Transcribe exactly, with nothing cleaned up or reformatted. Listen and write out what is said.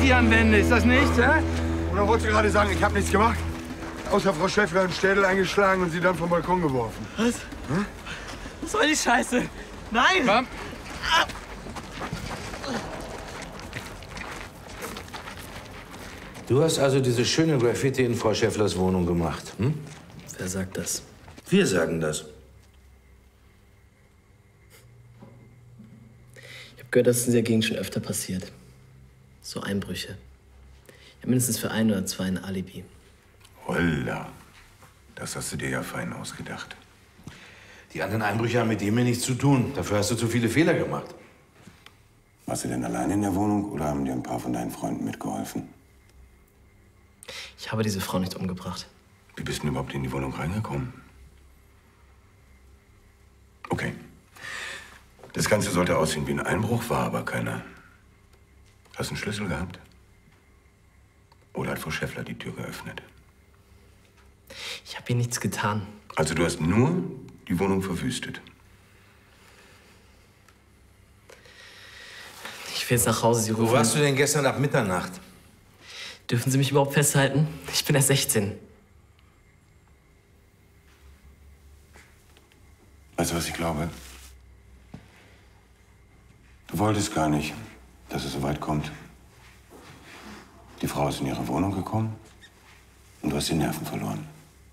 Graffiti anwende, ist das nicht, hä? Und dann wolltest du gerade sagen, ich habe nichts gemacht? Außer Frau Schäffler einen Städel eingeschlagen und sie dann vom Balkon geworfen. Was? Hm? Was soll die Scheiße? Nein! Komm. Ah. Du hast also diese schöne Graffiti in Frau Schäfflers Wohnung gemacht, hm? Wer sagt das? Wir sagen das. Ich habe gehört, dass es in der Gegend schon öfter passiert. So Einbrüche. Ich habe mindestens für ein oder zwei ein Alibi. Holla. Das hast du dir ja fein ausgedacht. Die anderen Einbrüche haben mit dem hier nichts zu tun. Dafür hast du zu viele Fehler gemacht. Warst du denn allein in der Wohnung oder haben dir ein paar von deinen Freunden mitgeholfen? Ich habe diese Frau nicht umgebracht. Wie bist du denn überhaupt in die Wohnung reingekommen? Okay. Das Ganze sollte aussehen wie ein Einbruch, war aber keiner. Hast du einen Schlüssel gehabt? Oder hat Frau Schäffler die Tür geöffnet? Ich habe ihr nichts getan. Also du hast nur die Wohnung verwüstet? Ich will jetzt nach Hause. Sie rufen. Wo warst du denn gestern nach Mitternacht? Dürfen Sie mich überhaupt festhalten? Ich bin erst sechzehn. Weißt du, was ich glaube? Du wolltest gar nicht, dass es so weit kommt. Die Frau ist in ihre Wohnung gekommen und du hast die Nerven verloren.